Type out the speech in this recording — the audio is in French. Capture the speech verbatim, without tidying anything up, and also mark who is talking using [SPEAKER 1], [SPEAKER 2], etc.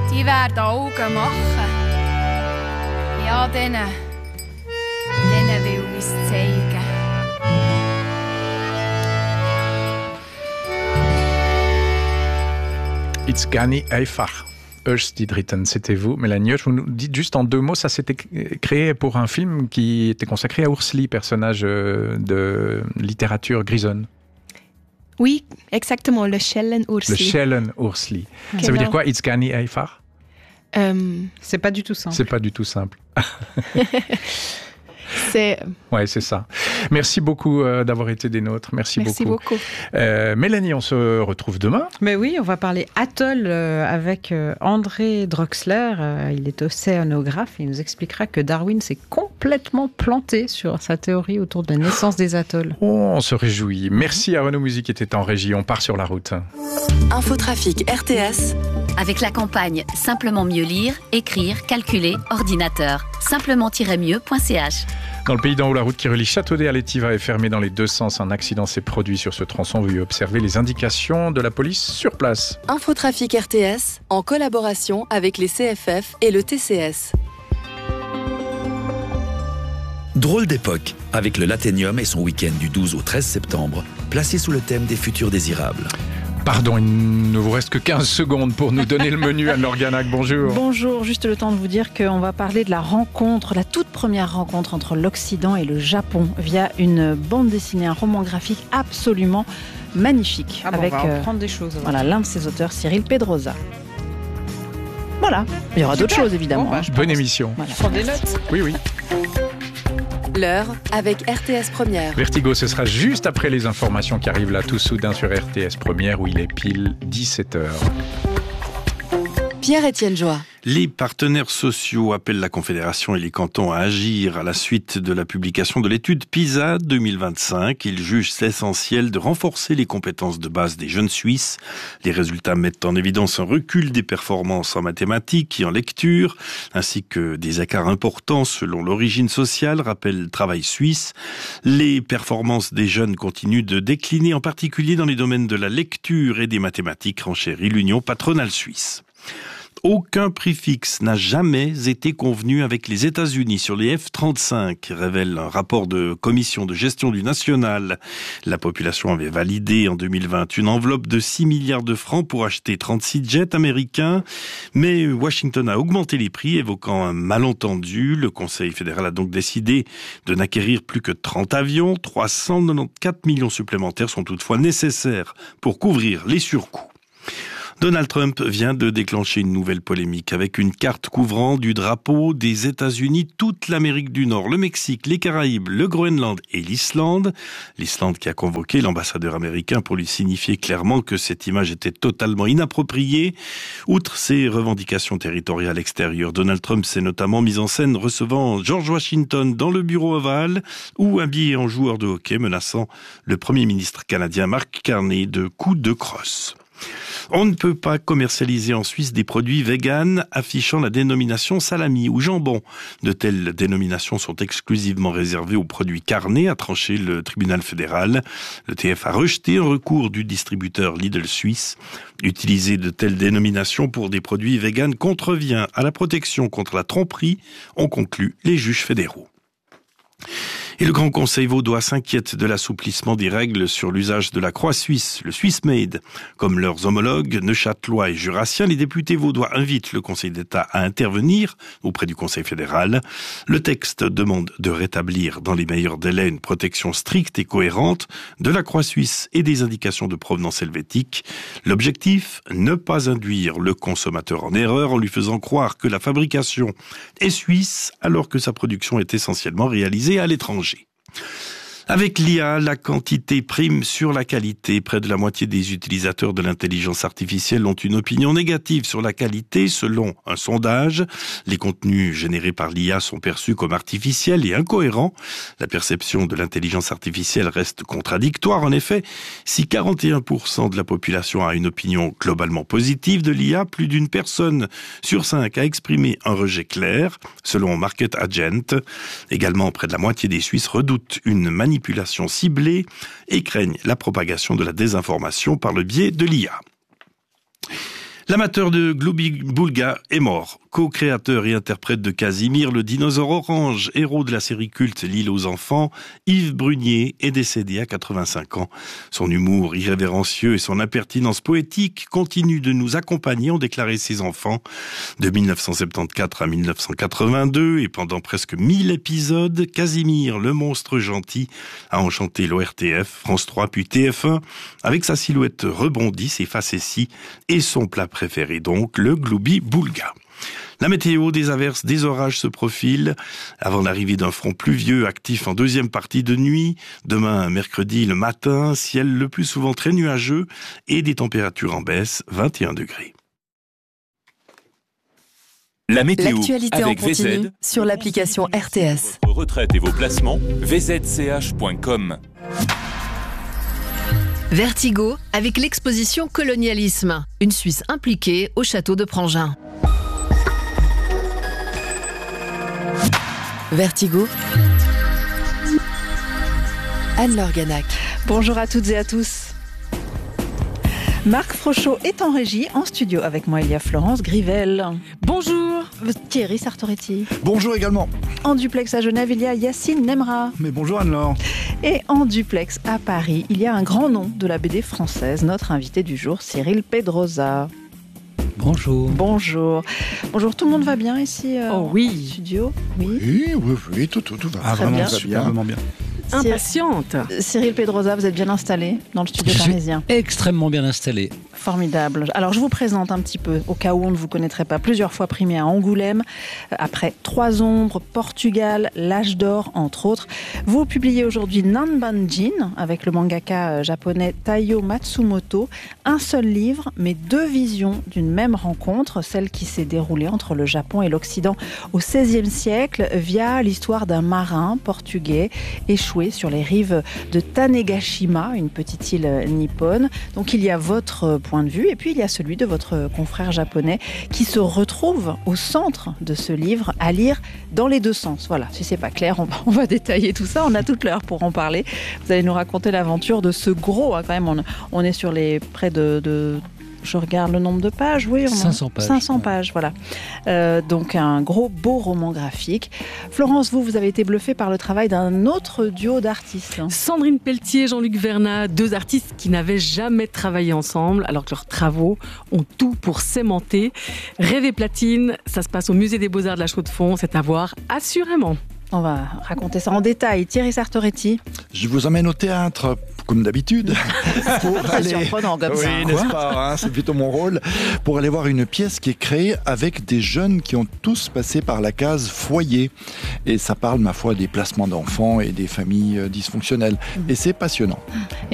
[SPEAKER 1] Die werden Augen machen. Ja, denen, denen will ich es zeigen.
[SPEAKER 2] It's Gani einfach. Euch die Dritten, c'était vous, Mélanie Euch. Vous nous dites juste en deux mots, ça s'était créé pour un film qui était consacré à Urs Lee, personnage de littérature grisonne.
[SPEAKER 3] Oui, exactement, le Schellen Urs Lee.
[SPEAKER 2] Le Schellen Urs Lee.
[SPEAKER 3] Genau.
[SPEAKER 2] Ça veut dire quoi, It's Gani einfach?
[SPEAKER 3] Euh,
[SPEAKER 4] c'est pas du tout simple.
[SPEAKER 2] C'est pas du tout simple.
[SPEAKER 3] c'est...
[SPEAKER 2] Ouais, c'est ça. Merci beaucoup euh, d'avoir été des nôtres. Merci,
[SPEAKER 3] Merci
[SPEAKER 2] beaucoup.
[SPEAKER 3] beaucoup.
[SPEAKER 2] Euh, Mélanie, on se retrouve demain.
[SPEAKER 4] Mais oui, on va parler Atoll euh, avec euh, André Droxler. Euh, il est océanographe. Il nous expliquera que Darwin s'est complètement planté sur sa théorie autour de la naissance des atolls.
[SPEAKER 2] Oh, on se réjouit. Merci à Renaud Musique qui était en régie. On part sur la route.
[SPEAKER 5] Infotrafic R T S.
[SPEAKER 6] Avec la campagne Simplement mieux lire, écrire, calculer, ordinateur. simplement-mieux point c h.
[SPEAKER 2] Dans le pays d'en haut, la route qui relie Châteaudet à l'Étiva est fermée dans les deux sens. Un accident s'est produit sur ce tronçon. Veuillez observer les indications de la police sur place.
[SPEAKER 5] Infotrafic R T S, en collaboration avec les C F F et le T C S.
[SPEAKER 7] Drôle d'époque, avec le Laténium et son week-end du douze au treize septembre, placé sous le thème des futurs désirables.
[SPEAKER 2] Pardon, il ne vous reste que quinze secondes pour nous donner le menu. Anne Lorganac, bonjour.
[SPEAKER 4] Bonjour, juste le temps de vous dire qu'on va parler de la rencontre, la toute première rencontre entre l'Occident et le Japon via une bande dessinée, un roman graphique absolument magnifique.
[SPEAKER 3] Ah bon,
[SPEAKER 4] avec
[SPEAKER 3] on va
[SPEAKER 4] euh,
[SPEAKER 3] apprendre des choses.
[SPEAKER 4] Voilà, l'un de ses auteurs, Cyril Pedrosa. Voilà, il y aura d'autres choses évidemment.
[SPEAKER 3] Bon, bah,
[SPEAKER 4] hein.
[SPEAKER 2] Bonne émission.
[SPEAKER 4] Voilà.
[SPEAKER 3] Prends des notes.
[SPEAKER 2] Oui, oui.
[SPEAKER 5] L'heure avec R T S Première.
[SPEAKER 2] Vertigo, ce sera juste après les informations qui arrivent là tout soudain sur R T S Première où il est pile dix-sept heures.
[SPEAKER 5] Pierre-Étienne Joie.
[SPEAKER 8] Les partenaires sociaux appellent la Confédération et les cantons à agir à la suite de la publication de l'étude PISA deux mille vingt-cinq. Ils jugent essentiel de renforcer les compétences de base des jeunes Suisses. Les résultats mettent en évidence un recul des performances en mathématiques et en lecture, ainsi que des écarts importants selon l'origine sociale, rappelle Travail Suisse. Les performances des jeunes continuent de décliner, en particulier dans les domaines de la lecture et des mathématiques, renchérit l'Union patronale suisse. Aucun prix fixe n'a jamais été convenu avec les États-Unis sur les F trente-cinq, révèle un rapport de commission de gestion du national. La population avait validé en deux mille vingt une enveloppe de six milliards de francs pour acheter trente-six jets américains, mais Washington a augmenté les prix, évoquant un malentendu. Le Conseil fédéral a donc décidé de n'acquérir plus que trente avions. trois cent quatre-vingt-quatorze millions supplémentaires sont toutefois nécessaires pour couvrir les surcoûts. Donald Trump vient de déclencher une nouvelle polémique avec une carte couvrant du drapeau des États-Unis toute l'Amérique du Nord, le Mexique, les Caraïbes, le Groenland et l'Islande. L'Islande qui a convoqué l'ambassadeur américain pour lui signifier clairement que cette image était totalement inappropriée. Outre ses revendications territoriales extérieures, Donald Trump s'est notamment mis en scène recevant George Washington dans le bureau ovale ou habillé en joueur de hockey menaçant le premier ministre canadien Mark Carney de coups de crosse. On ne peut pas commercialiser en Suisse des produits véganes affichant la dénomination salami ou jambon. De telles dénominations sont exclusivement réservées aux produits carnés, a tranché le tribunal fédéral. Le T F a rejeté un recours du distributeur Lidl suisse. Utiliser de telles dénominations pour des produits véganes contrevient à la protection contre la tromperie, ont conclu les juges fédéraux. Et le Grand Conseil vaudois s'inquiète de l'assouplissement des règles sur l'usage de la croix suisse, le Swiss Made. Comme leurs homologues neuchâtelois et jurassiens, les députés vaudois invitent le Conseil d'État à intervenir auprès du Conseil fédéral. Le texte demande de rétablir dans les meilleurs délais une protection stricte et cohérente de la croix suisse et des indications de provenance helvétique. L'objectif, ne pas induire le consommateur en erreur en lui faisant croire que la fabrication est suisse alors que sa production est essentiellement réalisée à l'étranger. Avec l'I A, la quantité prime sur la qualité. Près de la moitié des utilisateurs de l'intelligence artificielle ont une opinion négative sur la qualité, selon un sondage. Les contenus générés par l'I A sont perçus comme artificiels et incohérents. La perception de l'intelligence artificielle reste contradictoire. En effet, si quarante et un pour cent de la population a une opinion globalement positive de l'I A, plus d'une personne sur cinq a exprimé un rejet clair, selon Market Agent. Également, près de la moitié des Suisses redoutent une manipulation manipulation ciblée et craignent la propagation de la désinformation par le biais de l'I A. L'amateur de Glooby Boulga est mort. Co-créateur et interprète de Casimir, le dinosaure orange, héros de la série culte L'île aux enfants, Yves Brunier est décédé à quatre-vingt-cinq ans. Son humour irrévérencieux et son impertinence poétique continuent de nous accompagner, ont déclaré ses enfants. De mille neuf cent soixante-quatorze à mille neuf cent quatre-vingt-deux et pendant presque mille épisodes, Casimir, le monstre gentil, a enchanté l'O R T F, France trois puis T F un avec sa silhouette rebondie, ses facéties et son plat préféré donc, le Glooby Boulga. La météo, des averses, des orages se profilent avant l'arrivée d'un front pluvieux actif en deuxième partie de nuit. Demain, mercredi, le matin, ciel le plus souvent très nuageux et des températures en baisse, vingt et un degrés.
[SPEAKER 9] La météo
[SPEAKER 5] L'actualité en
[SPEAKER 9] avec
[SPEAKER 5] continu
[SPEAKER 9] V Z
[SPEAKER 5] sur l'application R T S.
[SPEAKER 9] Votre retraite et vos placements, v z c h point com.
[SPEAKER 10] Vertigo avec l'exposition Colonialisme, une Suisse impliquée au château de Prangin.
[SPEAKER 5] Vertigo, Anne-Laure Ganac.
[SPEAKER 11] Bonjour à toutes et à tous. Marc Frochot est en régie, en studio avec moi il y a Florence Grivel.
[SPEAKER 12] Bonjour.
[SPEAKER 11] Thierry Sartoretti.
[SPEAKER 13] Bonjour également.
[SPEAKER 11] En duplex à Genève il y a Yacine Nemra.
[SPEAKER 13] Mais bonjour Anne-Laure.
[SPEAKER 11] Et en duplex à Paris il y a un grand nom de la B D française, notre invité du jour Cyril Pedrosa.
[SPEAKER 14] Bonjour.
[SPEAKER 11] Bonjour. Bonjour, tout le monde va bien ici euh,
[SPEAKER 12] oh oui.
[SPEAKER 11] en studio?
[SPEAKER 13] Oui, oui, oui, oui tout, tout, tout va.
[SPEAKER 11] Ah, vraiment
[SPEAKER 13] bien.
[SPEAKER 11] superbement
[SPEAKER 13] bien.
[SPEAKER 12] Impatiente.
[SPEAKER 11] Cyril Pedrosa, vous êtes bien installé dans le studio
[SPEAKER 14] je
[SPEAKER 11] parisien?
[SPEAKER 14] Suis extrêmement bien installé.
[SPEAKER 11] Formidable. Alors je vous présente un petit peu, au cas où on ne vous connaîtrait pas, plusieurs fois primé à Angoulême, après Trois Ombres, Portugal, L'Âge d'Or, entre autres. Vous publiez aujourd'hui Nanbanjin, avec le mangaka japonais Taiyo Matsumoto. Un seul livre, mais deux visions d'une même rencontre, celle qui s'est déroulée entre le Japon et l'Occident au seizième siècle, via l'histoire d'un marin portugais échoué sur les rives de Tanegashima, une petite île nippone. Donc il y a votre point de vue et puis il y a celui de votre confrère japonais qui se retrouve au centre de ce livre à lire dans les deux sens. Voilà, si c'est pas clair, on va, on va détailler tout ça. On a toute l'heure pour en parler. Vous allez nous raconter l'aventure de ce gros, hein, quand même, on, on est sur les près de... de je regarde le nombre de pages, oui. On
[SPEAKER 14] cinq cents pages.
[SPEAKER 11] cinq cents pages, voilà. Euh, donc un gros, beau roman graphique. Florence, vous, vous avez été bluffée par le travail d'un autre duo d'artistes.
[SPEAKER 12] Sandrine Pelletier, Jean-Luc Vernat, deux artistes qui n'avaient jamais travaillé ensemble, alors que leurs travaux ont tout pour s'aimanter. Rêve et platine, ça se passe au Musée des Beaux-Arts de la Chaux-de-Fonds, c'est à voir assurément.
[SPEAKER 11] On va raconter ça en détail. Thierry Sartoretti.
[SPEAKER 13] Je vous emmène au théâtre, comme d'habitude.
[SPEAKER 11] pour C'est aller... surprenant comme
[SPEAKER 13] oui,
[SPEAKER 11] ça.
[SPEAKER 13] Oui, n'est-ce pas, hein, c'est plutôt mon rôle. Pour aller voir une pièce qui est créée avec des jeunes qui ont tous passé par la case foyer. Et ça parle, ma foi, des placements d'enfants et des familles dysfonctionnelles. Mmh. Et c'est passionnant.
[SPEAKER 11] Et